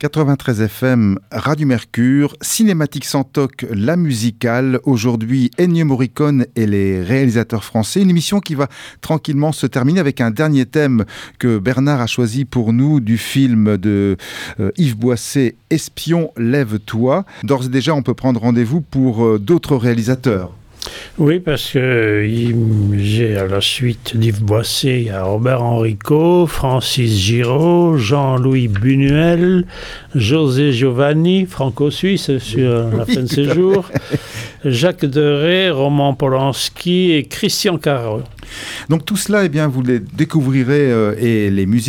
93 FM, Radio Mercure, Cinématique sans toc, la musicale. Aujourd'hui, Ennio Morricone et les réalisateurs français. Une émission qui va tranquillement se terminer avec un dernier thème que Bernard a choisi pour nous du film de Yves Boisset, Espion, lève-toi. D'ores et déjà, on peut prendre rendez-vous pour d'autres réalisateurs. Oui, parce que j'ai à la suite d'Yves Boisset, il y a Robert Enrico, Francis Giraud, Jean-Louis Buñuel, José Giovanni, franco-suisse sur la fin de ses jours, Jacques Deray, Roman Polanski et Christian Caro. Donc tout cela, eh bien, vous les découvrirez et les musiques